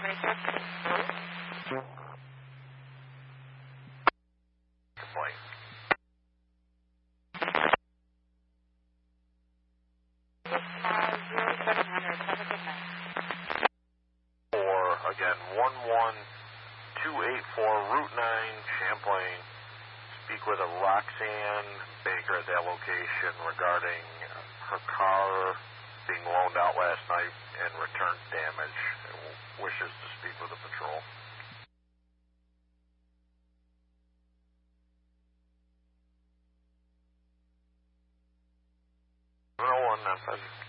Complaint. Or again, 11284 Route 9, Champlain. Speak with a Roxanne Baker at that location regarding her car being loaned out last night and returned damage. Wishes to speak with the patrol. 701 950.